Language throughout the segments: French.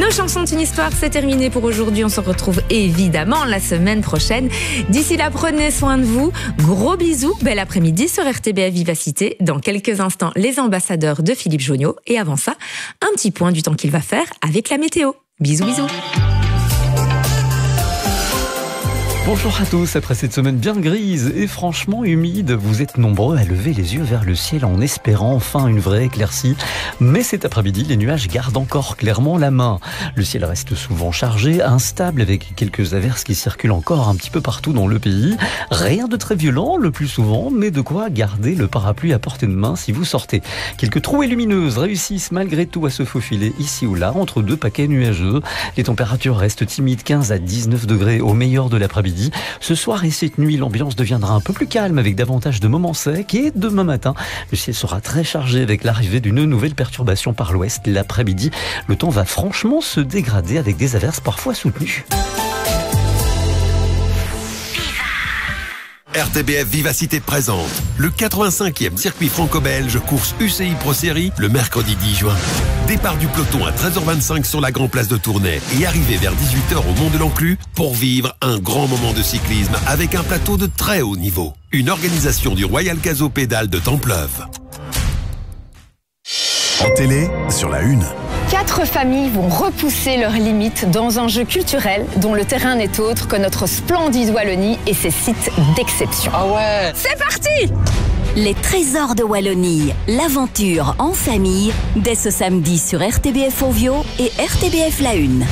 Nos chansons d'une histoire, c'est terminé pour aujourd'hui. On se retrouve évidemment la semaine prochaine. D'ici là, prenez soin de vous. Gros bisous. Bel après-midi sur RTBF Vivacité. Dans quelques instants, les ambassadeurs de Philippe Jonniot. Et avant ça, un petit point du temps qu'il va faire avec la météo. Bisous, bisous. Bonjour à tous, après cette semaine bien grise et franchement humide, vous êtes nombreux à lever les yeux vers le ciel en espérant enfin une vraie éclaircie. Mais cet après-midi, les nuages gardent encore clairement la main. Le ciel reste souvent chargé, instable avec quelques averses qui circulent encore un petit peu partout dans le pays. Rien de très violent le plus souvent, mais de quoi garder le parapluie à portée de main si vous sortez. Quelques trouées lumineuses réussissent malgré tout à se faufiler ici ou là entre deux paquets nuageux. Les températures restent timides, 15 à 19 degrés au meilleur de l'après-midi. Ce soir et cette nuit, l'ambiance deviendra un peu plus calme avec davantage de moments secs et demain matin, le ciel sera très chargé avec l'arrivée d'une nouvelle perturbation par l'ouest. L'après-midi, le temps va franchement se dégrader avec des averses parfois soutenues. RTBF Vivacité présente le 85e circuit franco-belge course UCI Pro Series le mercredi 10 juin. Départ du peloton à 13h25 sur la Grand Place de Tournai et arrivée vers 18h au Mont de l'Enclus pour vivre un grand moment de cyclisme avec un plateau de très haut niveau. Une organisation du Royal Caso Pédale de Templeuve. En télé, sur la une. 4 familles vont repousser leurs limites dans un jeu culturel dont le terrain n'est autre que notre splendide Wallonie et ses sites d'exception. Ah ouais! C'est parti! Les trésors de Wallonie, l'aventure en famille, dès ce samedi sur RTBF Ovio et RTBF La Une.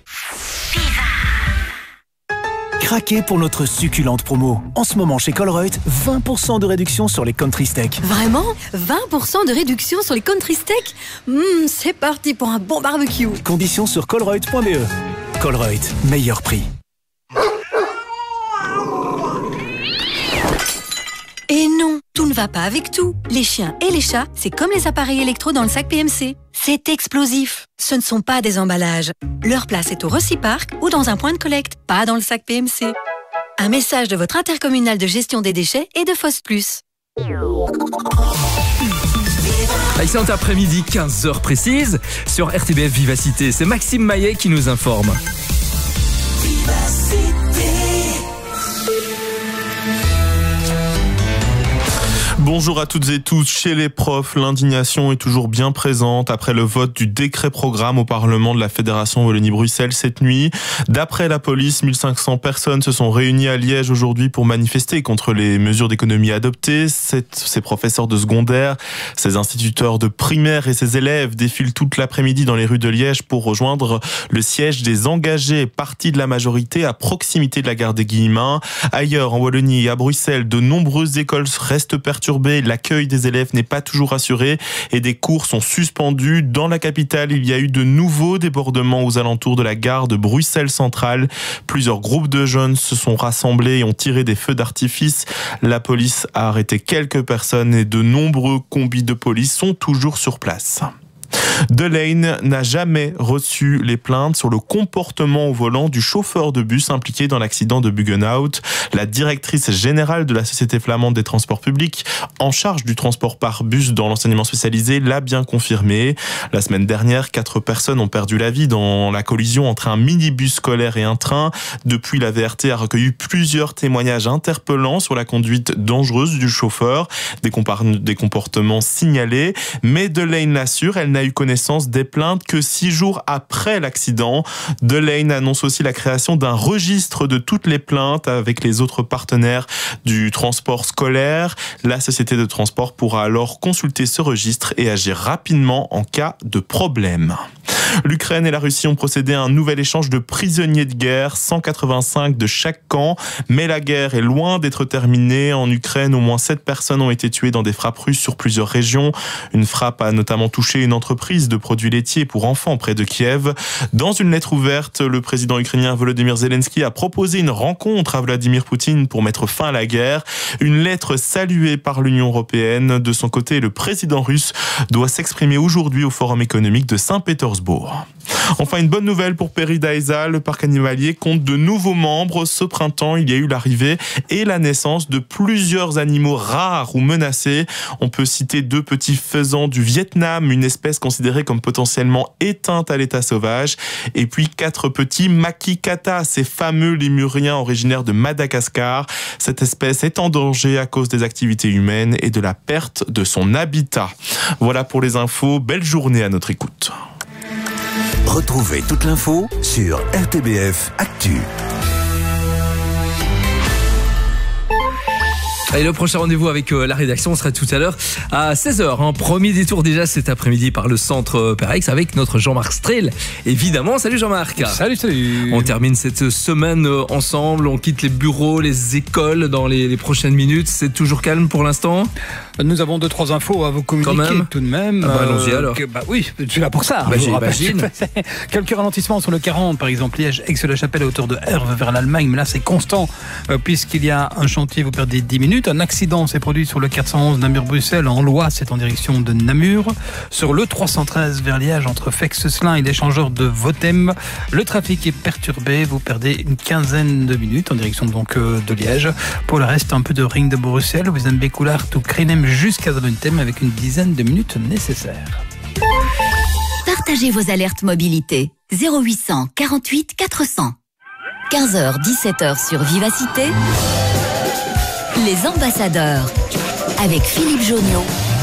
Craquez pour notre succulente promo. En ce moment chez Colruyt, 20% de réduction sur les country steaks. Vraiment ? 20% de réduction sur les country steaks ? C'est parti pour un bon barbecue. Conditions sur colruyt.be. Colruyt, meilleur prix. Et non, tout ne va pas avec tout. Les chiens et les chats, c'est comme les appareils électro dans le sac PMC. C'est explosif. Ce ne sont pas des emballages. Leur place est au Reciparc ou dans un point de collecte, pas dans le sac PMC. Un message de votre intercommunal de gestion des déchets et de FOS+. Excellent après-midi, 15h précises, sur RTBF Vivacité. C'est Maxime Maillet qui nous informe. Bonjour à toutes et tous. Chez les profs, l'indignation est toujours bien présente après le vote du décret programme au Parlement de la Fédération Wallonie-Bruxelles cette nuit. D'après la police, 1500 personnes se sont réunies à Liège aujourd'hui pour manifester contre les mesures d'économie adoptées. Ces professeurs de secondaire, ces instituteurs de primaire et ces élèves défilent toute l'après-midi dans les rues de Liège pour rejoindre le siège des engagés, parti de la majorité à proximité de la gare des Guillemins. Ailleurs, en Wallonie et à Bruxelles, de nombreuses écoles restent perturbées. L'accueil des élèves n'est pas toujours assuré et des cours sont suspendus. Dans la capitale, il y a eu de nouveaux débordements aux alentours de la gare de Bruxelles Centrale. Plusieurs groupes de jeunes se sont rassemblés et ont tiré des feux d'artifice. La police a arrêté quelques personnes et de nombreux combis de police sont toujours sur place. Delaine n'a jamais reçu les plaintes sur le comportement au volant du chauffeur de bus impliqué dans l'accident de Buggenhout. La directrice générale de la Société flamande des transports publics, en charge du transport par bus dans l'enseignement spécialisé, l'a bien confirmé. La semaine dernière, 4 personnes ont perdu la vie dans la collision entre un minibus scolaire et un train. Depuis, la VRT a recueilli plusieurs témoignages interpellants sur la conduite dangereuse du chauffeur, des comportements signalés. Mais Delaine l'assure, elle n'a eu connaissance des plaintes que 6 jours après l'accident. Delaine annonce aussi la création d'un registre de toutes les plaintes avec les autres partenaires du transport scolaire. La société de transport pourra alors consulter ce registre et agir rapidement en cas de problème. L'Ukraine et la Russie ont procédé à un nouvel échange de prisonniers de guerre, 185 de chaque camp. Mais la guerre est loin d'être terminée. En Ukraine, au moins 7 personnes ont été tuées dans des frappes russes sur plusieurs régions. Une frappe a notamment touché une entreprise de produits laitiers pour enfants près de Kiev. Dans une lettre ouverte, le président ukrainien Volodymyr Zelensky a proposé une rencontre à Vladimir Poutine pour mettre fin à la guerre. Une lettre saluée par l'Union européenne. De son côté, le président russe doit s'exprimer aujourd'hui au Forum économique de Saint-Pétersbourg. infos. Enfin, une bonne nouvelle pour Péridaïsa, le parc animalier compte de nouveaux membres. Ce printemps, il y a eu l'arrivée et la naissance de plusieurs animaux rares ou menacés. On peut citer 2 petits faisans du Vietnam, une espèce considérée comme potentiellement éteinte à l'état sauvage, et puis 4 petits makikata, ces fameux lémuriens originaires de Madagascar. Cette espèce est en danger à cause des activités humaines et de la perte de son habitat. Voilà pour les infos. Belle journée à notre écoute. Retrouvez toute l'info sur RTBF Actu. Et le prochain rendez-vous avec la rédaction sera tout à l'heure à 16h. Premier détour déjà cet après-midi par le centre Perex avec notre Jean-Marc Strel. Évidemment, salut Jean-Marc. Salut. On termine cette semaine ensemble, on quitte les bureaux, les écoles dans les prochaines minutes. C'est toujours calme pour l'instant ? Nous avons 2-3 infos à vous communiquer tout de même. Allons-y alors. Oui, je suis là pour ça. J'imagine. Quelques ralentissements sur le 40, par exemple, Liège-Aix-la-Chapelle à hauteur de Herve vers l'Allemagne, mais là c'est constant puisqu'il y a un chantier, vous perdez 10 minutes. Un accident s'est produit sur le 411 Namur-Bruxelles en Loire, c'est en direction de Namur. Sur le 313 vers Liège, entre Fex-Slin et l'échangeur de Votem, le trafic est perturbé. Vous perdez une quinzaine de minutes en direction donc de Liège. Pour le reste, un peu de ring de Bruxelles, vous avez Bécoulard tout Crénem jusqu'à Zaventem avec une dizaine de minutes nécessaires. Partagez vos alertes mobilité. 0800 48 400. 15h, 17h sur Vivacité. Les ambassadeurs avec Philippe Jonion.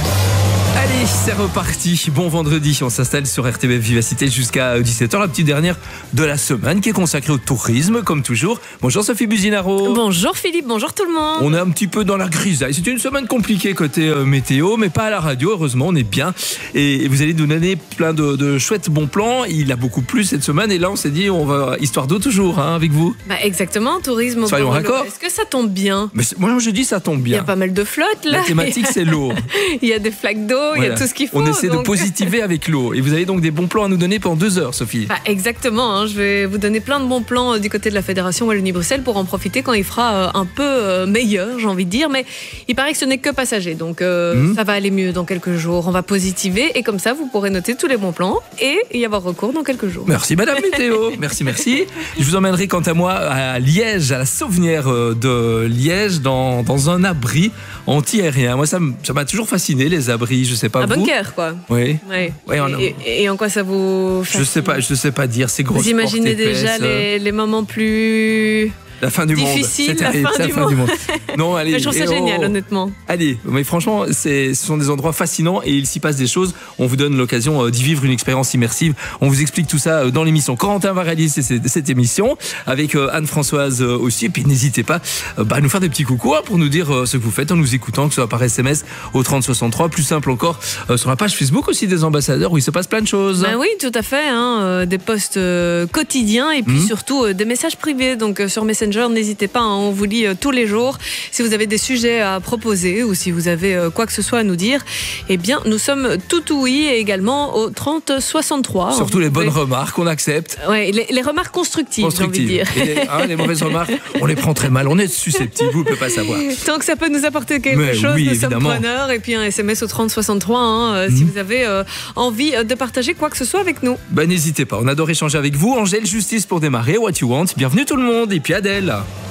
Allez, c'est reparti. Bon vendredi, on s'installe sur RTBF Vivacité jusqu'à 17h, la petite dernière de la semaine qui est consacrée au tourisme, comme toujours. Bonjour Sophie Buzinaro. Bonjour Philippe, bonjour tout le monde. On est un petit peu dans la grisaille. C'était une semaine compliquée côté météo, mais pas à la radio. Heureusement, on est bien. Et vous allez nous donner plein de chouettes bons plans. Il a beaucoup plu cette semaine. Et là, on s'est dit, on va histoire d'eau toujours avec vous. Exactement, tourisme. Soyons raccord. Est-ce que ça tombe bien ? Moi, je dis ça tombe bien. Il y a pas mal de flottes là. La thématique, c'est l'eau. Il y a des flaques d'eau. Voilà. Il y a tout ce qu'il faut. On essaie de positiver avec l'eau. Et vous avez donc des bons plans à nous donner pendant 2 heures, Sophie. Exactement. Je vais vous donner plein de bons plans du côté de la Fédération Wallonie-Bruxelles pour en profiter quand il fera un peu meilleur, j'ai envie de dire. Mais il paraît que ce n'est que passager. Donc ça va aller mieux dans quelques jours. On va positiver. Et comme ça, vous pourrez noter tous les bons plans et y avoir recours dans quelques jours. Merci Madame Météo. Merci. Je vous emmènerai quant à moi à Liège, à la Sauvenière de Liège, dans un abri anti-aérien. Moi, ça m'a toujours fasciné, les abris. Je sais pas. Un bunker, quoi. Oui. Et en quoi ça vous fascine ? Je sais pas dire. C'est gros. Vous imaginez déjà les moments plus... La fin du difficile, monde. C'est terrible, la fin du monde. Non, allez. Mais je trouve ça génial, honnêtement. Allez, mais franchement, ce sont des endroits fascinants et il s'y passe des choses. On vous donne l'occasion d'y vivre une expérience immersive. On vous explique tout ça dans l'émission. Corentin va réaliser cette émission avec Anne-Françoise aussi. Et puis n'hésitez pas à nous faire des petits coucous pour nous dire ce que vous faites en nous écoutant, que ce soit par SMS au 3063. Plus simple encore, sur la page Facebook aussi des ambassadeurs où il se passe plein de choses. Oui, tout à fait. Des posts quotidiens et puis surtout des messages privés. Donc sur Messenger, n'hésitez pas, on vous lit tous les jours. Si vous avez des sujets à proposer ou si vous avez quoi que ce soit à nous dire, eh bien, nous sommes tout oui et également au 3063. Surtout les bonnes remarques, on accepte. Oui, les remarques constructives, j'ai envie de dire. Et les mauvaises remarques, on les prend très mal, on est susceptible, vous ne pouvez pas savoir. Tant que ça peut nous apporter quelque chose, nous sommes preneurs. Et puis un SMS au 3063 si vous avez envie de partager quoi que ce soit avec nous. N'hésitez pas, on adore échanger avec vous. Angèle Justice pour démarrer, What You Want. Bienvenue tout le monde, et puis Adèle.